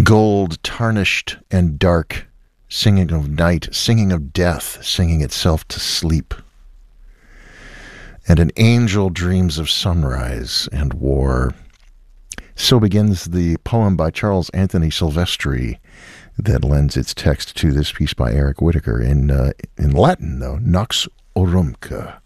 Gold, tarnished and dark, singing of night, singing of death, singing itself to sleep. And an angel dreams of sunrise and war. So begins the poem by Charles Anthony Silvestri that lends its text to this piece by Eric Whitacre in Latin, though, Nox Orumque.